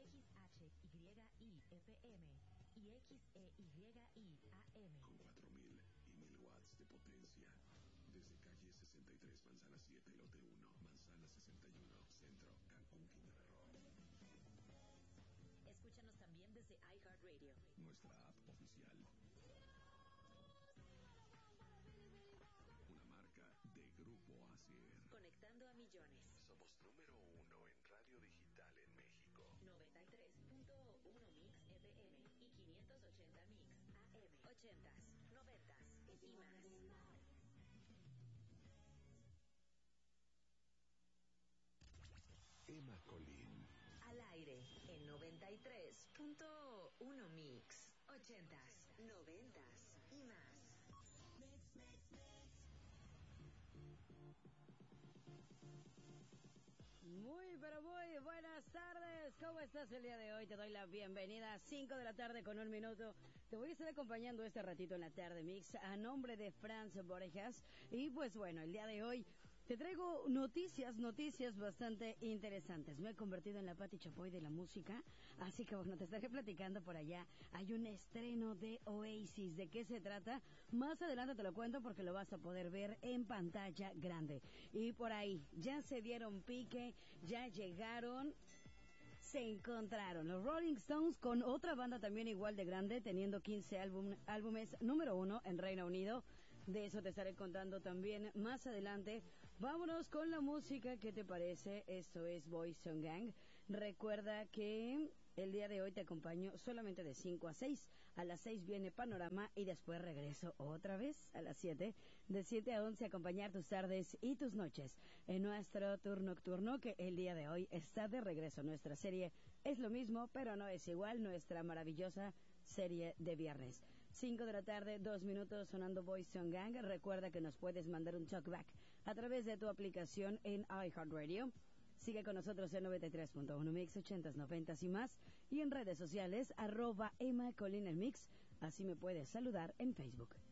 XHYI FM y XEYI AM. Con 4000 y 1000 watts de potencia. Desde calle 63, Manzana 7, lote 1, Manzana 61, Centro, Cancún, Quintana Roo. Escúchanos también desde iHeartRadio. Nuestra app oficial. Una marca de Grupo ASIR. Conectando a millones. Somos número 1 en radio digital en México. 93.1 Mix FM y 580 Mix AM. 80s, 90s y más. Emma Colín. Al aire en 93.1 Mix. 80s, 90s y más. Muy, pero muy buenas tardes. ¿Cómo estás el día de hoy? Te doy la bienvenida a 5 de la tarde con 1 minuto. Te voy a estar acompañando este ratito en la tarde mix a nombre de Franz Borejas. Y pues bueno, el día de hoy te traigo noticias bastante interesantes. Me he convertido en la Pati Chapoy de la música, así que bueno, te estaré platicando por allá. Hay un estreno de Oasis. ¿De qué se trata? Más adelante te lo cuento porque lo vas a poder ver en pantalla grande. Y por ahí, ya se dieron pique, ya llegaron, se encontraron los Rolling Stones con otra banda también igual de grande, teniendo 15 álbumes número 1 en Reino Unido. De eso te estaré contando también más adelante. Vámonos con la música, ¿qué te parece? Esto es Boys and Gang. Recuerda que el día de hoy te acompaño solamente de 5 a 6. A las 6 viene Panorama y después regreso otra vez a las 7. De 7 a 11 acompañar tus tardes y tus noches en nuestro tour nocturno, que el día de hoy está de regreso. Nuestra serie es lo mismo, pero no es igual. Nuestra maravillosa serie de viernes. 5 de la tarde, 2 minutos sonando Boys and Gang. Recuerda que nos puedes mandar un talkback a través de tu aplicación en iHeartRadio. Sigue con nosotros en 93.1 Mix, 80s, 90s y más. Y en redes sociales, @Emma Colín el Mix. Así me puedes saludar en Facebook.